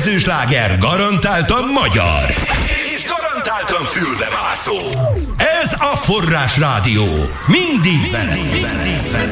következő sláger garantáltan magyar. És garantáltan fülbemászó. Ez a Forrás Rádió. Mindig veled.